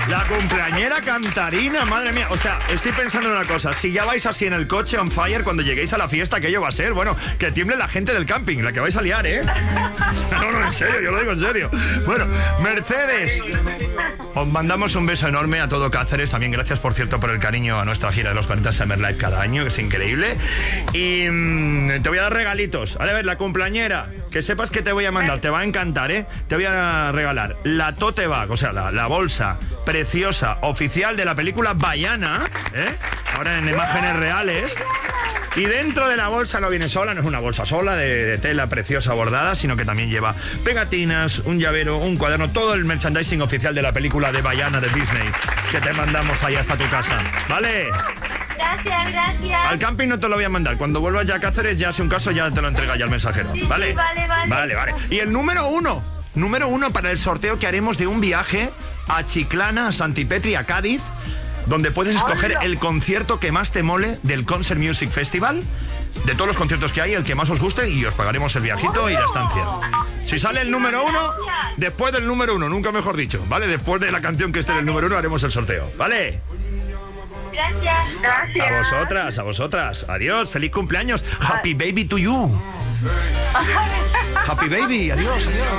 La cumpleañera cantarina, madre mía. O sea, estoy pensando en una cosa. Si ya vais así en el coche on fire cuando lleguéis a la fiesta, aquello va a ser, bueno, que tiemble la gente del camping, la que vais a liar, ¿eh? No, en serio, yo lo digo en serio. Bueno, Mercedes, os mandamos un beso enorme a todo Cáceres. También gracias, por cierto, por el cariño a nuestra gira de los 40 Summer Live cada año, que es increíble. Y te voy a dar regalitos. A ver, la cumpleañera, que sepas que te voy a mandar, te va a encantar, ¿eh? Te voy a regalar la tote bag, o sea, la bolsa preciosa oficial de la película Vaiana, ¿eh? Ahora en imágenes reales. Y dentro de la bolsa no viene sola, no es una bolsa sola de tela preciosa bordada, sino que también lleva pegatinas, un llavero, un cuaderno, todo el merchandising oficial de la película de Vaiana de Disney, que te mandamos ahí hasta tu casa, ¿vale? Gracias. Al camping no te lo voy a mandar. Cuando vuelvas ya a Cáceres, ya si un caso, ya te lo entrega ya el mensajero, ¿vale? Sí, vale. Vale. Y el número uno para el sorteo que haremos de un viaje a Chiclana, a Santipetri, a Cádiz, donde puedes escoger el concierto que más te mole del Concert Music Festival. De todos los conciertos que hay, el que más os guste, y os pagaremos el viajito y la estancia. Si sale el número uno, después del número uno, nunca mejor dicho, ¿vale? Después de la canción que esté en el número uno, haremos el sorteo, ¿vale? Gracias. A vosotras. Adiós, feliz cumpleaños. Happy baby to you. Happy baby, adiós.